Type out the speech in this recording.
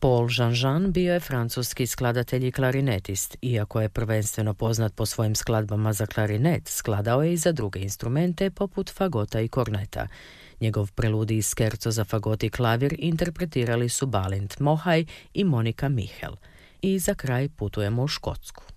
Paul Janjean bio je francuski skladatelj i klarinetist. Iako je prvenstveno poznat po svojim skladbama za klarinet, skladao je i za druge instrumente poput fagota i korneta. Njegov preludij skerco za fagot i klavir interpretirali su Balint Mohaj i Monika Michel. I za kraj putujemo u Škotsku.